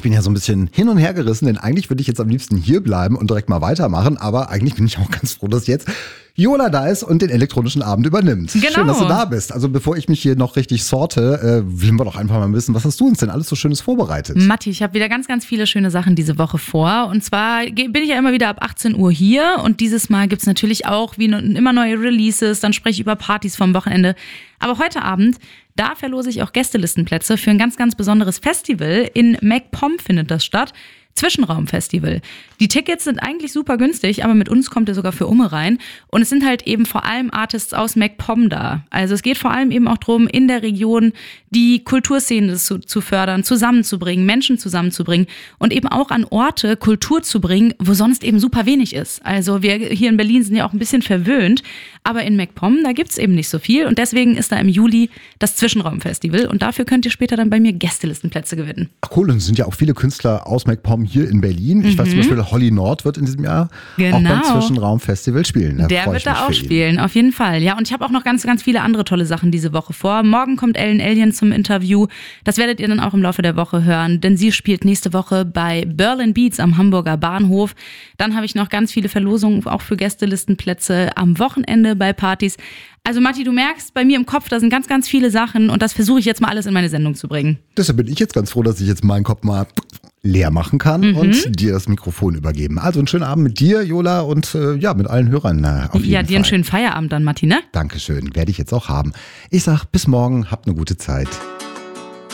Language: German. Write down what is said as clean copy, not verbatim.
Ich bin ja so ein bisschen hin und her gerissen, denn eigentlich würde ich jetzt am liebsten hier bleiben und direkt mal weitermachen. Aber eigentlich bin ich auch ganz froh, dass jetzt Yola da ist und den elektronischen Abend übernimmt. Genau. Schön, dass du da bist. Also bevor ich mich hier noch richtig sorte, wollen wir doch einfach mal wissen, was hast du uns denn alles so Schönes vorbereitet? Matti, ich habe wieder ganz, ganz viele schöne Sachen diese Woche vor. Und zwar bin ich ja immer wieder ab 18 Uhr hier. Und dieses Mal gibt's natürlich auch wie immer neue Releases. Dann spreche ich über Partys vom Wochenende. Aber heute Abend, da verlose ich auch Gästelistenplätze für ein ganz, ganz besonderes Festival. In MacPom findet das statt. Zwischenraumfestival. Die Tickets sind eigentlich super günstig, aber mit uns kommt ihr sogar für Umme rein. Und es sind halt eben vor allem Artists aus MacPom da. Also es geht vor allem eben auch darum, in der Region die Kulturszene zu fördern, zusammenzubringen, Menschen zusammenzubringen und eben auch an Orte Kultur zu bringen, wo sonst eben super wenig ist. Also wir hier in Berlin sind ja auch ein bisschen verwöhnt, aber in MacPom, da gibt's eben nicht so viel. Und deswegen ist da im Juli das Zwischenraumfestival. Und dafür könnt ihr später dann bei mir Gästelistenplätze gewinnen. Ach cool, und es sind ja auch viele Künstler aus MacPom hier in Berlin. Ich weiß zum Beispiel, Holly Nord wird in diesem Jahr auch beim Zwischenraumfestival spielen. Der wird da auch spielen, auf jeden Fall. Ja, und ich habe auch noch ganz, ganz viele andere tolle Sachen diese Woche vor. Morgen kommt Ellen Allien zum Interview. Das werdet ihr dann auch im Laufe der Woche hören, denn sie spielt nächste Woche bei Berlin Beats am Hamburger Bahnhof. Dann habe ich noch ganz viele Verlosungen auch für Gästelistenplätze am Wochenende bei Partys. Also Matti, du merkst, bei mir im Kopf, da sind ganz, ganz viele Sachen und das versuche ich jetzt mal alles in meine Sendung zu bringen. Deshalb bin ich jetzt ganz froh, dass ich jetzt meinen Kopf mal leer machen kann und dir das Mikrofon übergeben. Also einen schönen Abend mit dir, Yola, und mit allen Hörern auf jeden Fall. Ja, dir einen schönen Feierabend dann, Matti, ne? Dankeschön, werde ich jetzt auch haben. Ich sag bis morgen, habt eine gute Zeit.